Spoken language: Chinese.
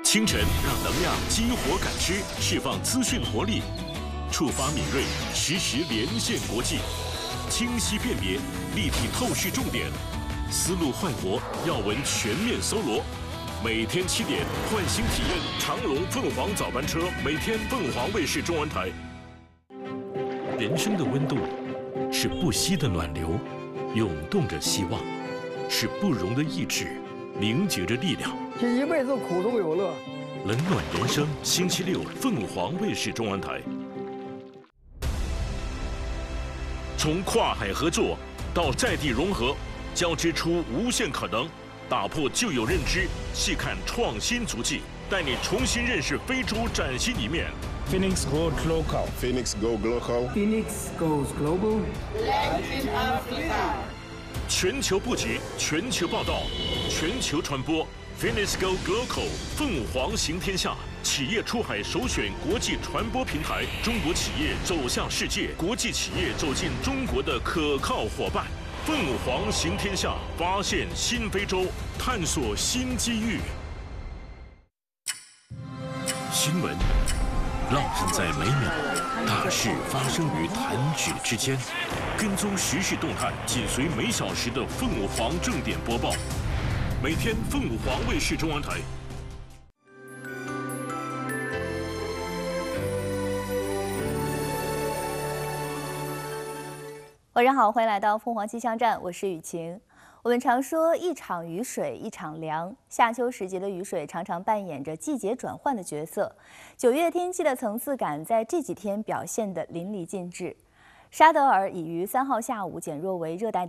清晨让能量激活感知，释放资讯活力，触发敏锐，实时连线国际，清晰辨别，立体透视重点，思路焕活，要闻全面搜罗。每天7点，换新体验长荣凤凰早班车，每天凤凰卫视中文台。人生的温度是不息的暖流，涌动着希望，是不容的意志，凝结着力量。 这一辈子苦中有乐。 冷暖人生，星期六凤凰卫视中文台。从跨海合作到在地融合，交织出无限可能。打破旧有认知，细看创新足迹，带你重新认识非洲崭新一面。 Phoenix Go Local. Phoenix Go Global. Phoenix goes global. Latin Africa. 全球布局，全球报道，全球传播。Phoenix Go Global 凤凰行天下，企业出海首选国际传播平台，中国企业走向世界，国际企业走进中国的可靠伙伴。凤凰行天下，发现新非洲，探索新机遇。新闻烙印在每秒，大事发生于弹指之间。跟踪时事动态，紧随每小时的凤凰正点播报。每天凤凰卫视中文台。 晚上好，欢迎来到凤凰气象站，我是雨晴。我们常说一场雨水一场凉，夏秋时节的雨水常常扮演着季节转换的角色。9月天气的层次感在这几天表现得淋漓尽致。沙德尔已于3号下午减弱为热带